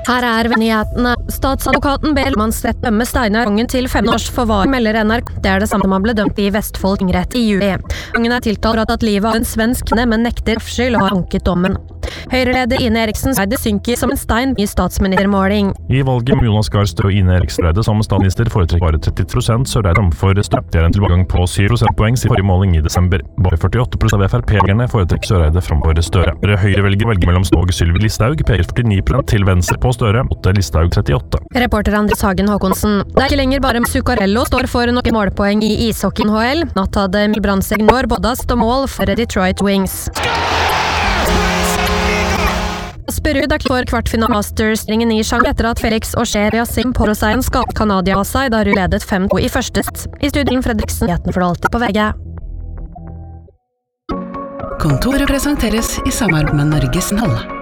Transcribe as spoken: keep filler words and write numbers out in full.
Her er nyhetene. Statsadvokaten ber mannsrett dømme Steinar Vangen til fem års forvar, melder N R K. Det er det samme som han ble dømt i Vestfold tingrett i juli. Vangen er tiltalt for at tatt livet av en svensk kvinne, men nekter skyld og har anket dommen. Høyreleder Ine Eriksen Søreide synker som en stein i statsministermåling. I valget med Jonas Gahr Støre og Ine Eriksen Søreide som statsminister foretrekker bare tretti prosent Søreide framfor Støre. Det er en tilbakegang på syv prosentpoeng siden forrige måling i desember. Bare førtiåtte prosent av F R P-velgerne foretrekker Søreide framfor Støre. Høyrevelgere velger mellom Støre og Sylvi Listhaug, peker førtini prosent til venstre på Støre, mot Listhaug trettiåtte. Reporter Andres Hagen Håkonsen. Det er ikke lenger bare Zuccarello står for noen målpoeng i ishockeyen H L. Natt hadde Emil Brandtzæg når bodast og mål for Detroit Wings. Asperud er klar for kvartfinale Masters-ringen i Shanghai etter at Felix Auger-Aliassime på seg en skadet Canadier av seg da hun ledet fem to i første sett. I studien Fredriksen, nyheten for alltid på V G. Kontoret presenteres i samarbeid med Norges Hall.